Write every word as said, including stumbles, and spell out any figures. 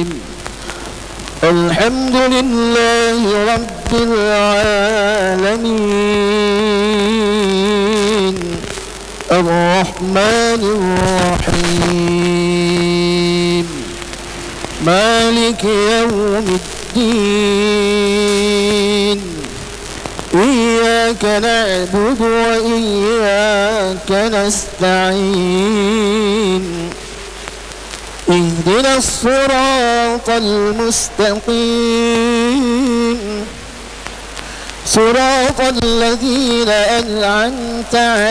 الحمد لله رب العالمين الرحمن الرحيم مالك يوم الدين إياك نعبد وإياك نستعين اهدنا الصراط المستقيم صراط الذين أنعمت عليهم